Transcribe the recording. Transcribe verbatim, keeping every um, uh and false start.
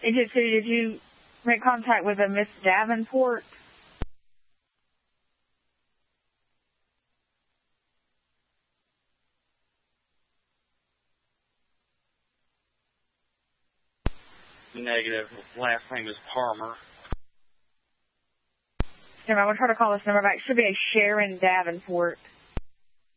Agent two, did you make contact with a Miss Davenport? Negative. Last name is Palmer. I'm going to try to call this number back. It should be a Sharon Davenport.